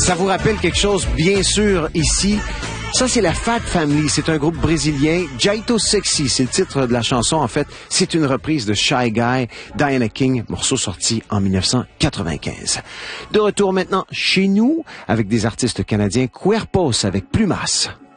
Ça vous rappelle quelque chose, bien sûr, ici? Ça, c'est la Fat Family. C'est un groupe brésilien. Jaito Sexy, c'est le titre de la chanson. En fait, c'est une reprise de Shy Guy, Diana King, morceau sorti en 1995. De retour maintenant chez nous, avec des artistes canadiens, Cuerpos avec Plumas.